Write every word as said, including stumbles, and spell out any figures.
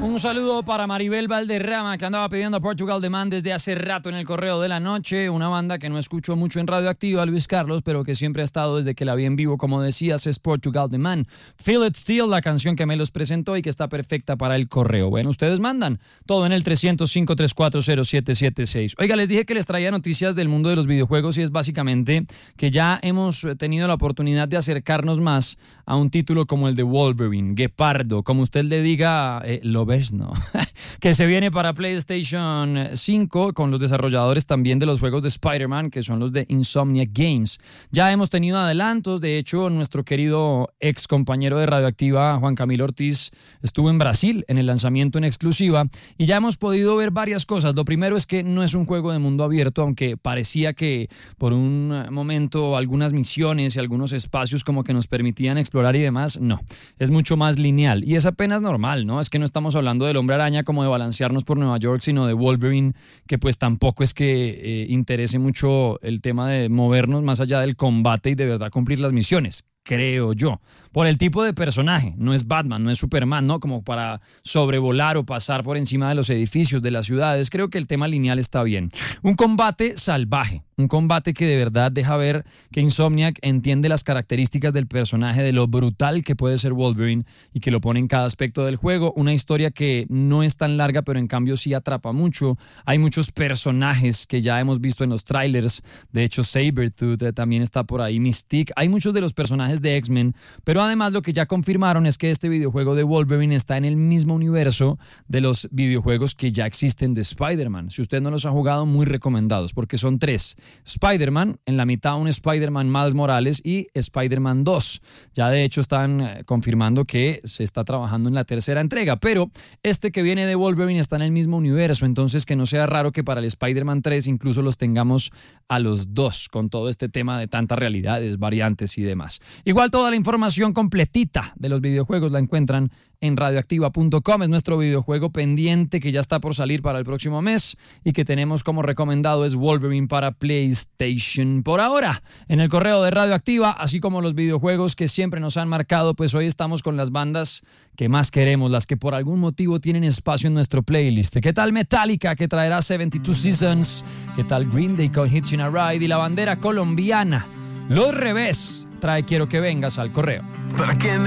Un saludo para Maribel Valderrama, que andaba pidiendo Portugal The Man desde hace rato en el correo de la noche, una banda que no escucho mucho en Radioactiva, Luis Carlos, pero que siempre ha estado desde que la vi en vivo, como decías, es Portugal The Man. Feel It Still, la canción que me los presentó y que está perfecta para el correo. Bueno, ustedes mandan todo en el trescientos cinco, treinta y cuatro cero siete siete seis. Oiga, les dije que les traía noticias del mundo de los videojuegos y es básicamente que ya hemos tenido la oportunidad de acercarnos más a un título como el de Wolverine, Guepardo, como usted le diga, eh, lo ves, ¿no? que se viene para PlayStation cinco con los desarrolladores también de los juegos de Spider-Man, que son los de Insomniac Games. Ya hemos tenido adelantos, de hecho, nuestro querido ex compañero de Radioactiva, Juan Camilo Ortiz, estuvo en Brasil en el lanzamiento en exclusiva y ya hemos podido ver varias cosas. Lo primero es que no es un juego de mundo abierto, aunque parecía que por un momento algunas misiones y algunos espacios como que nos permitían explorar y demás, no, es mucho más lineal y es apenas normal, ¿no? Es que no estamos hablando del Hombre Araña como de balancearnos por Nueva York, sino de Wolverine, que pues tampoco es que eh, interese mucho el tema de movernos más allá del combate y de verdad cumplir las misiones, creo yo, por el tipo de personaje. No es Batman, no es Superman, ¿no? Como para sobrevolar o pasar por encima de los edificios, de las ciudades. Creo que el tema lineal está bien. Un combate salvaje, un combate que de verdad deja ver que Insomniac entiende las características del personaje, de lo brutal que puede ser Wolverine y que lo pone en cada aspecto del juego. Una historia que no es tan larga, pero en cambio sí atrapa mucho. Hay muchos personajes que ya hemos visto en los trailers. De hecho, Sabretooth también está por ahí, Mystique. Hay muchos de los personajes de X-Men, pero además lo que ya confirmaron es que este videojuego de Wolverine está en el mismo universo de los videojuegos que ya existen de Spider-Man. Si usted no los ha jugado, muy recomendados, porque son tres. Spider-Man, en la mitad un Spider-Man Miles Morales y Spider-Man dos. Ya de hecho están eh, confirmando que se está trabajando en la tercera entrega, pero este que viene de Wolverine está en el mismo universo, entonces que no sea raro que para el Spider-Man tres incluso los tengamos a los dos, con todo este tema de tantas realidades, variantes y demás. Igual toda la información completita de los videojuegos la encuentran en radioactiva punto com. Es nuestro videojuego pendiente que ya está por salir para el próximo mes y que tenemos como recomendado es Wolverine para PlayStation. Por ahora, en el correo de Radioactiva, así como los videojuegos que siempre nos han marcado, pues hoy estamos con las bandas que más queremos, las que por algún motivo tienen espacio en nuestro playlist. ¿Qué tal Metallica, que traerá setenta y dos Seasons? ¿Qué tal Green Day con Hitching a Ride? Y la bandera colombiana, Los Revés, trae Quiero que vengas al correo.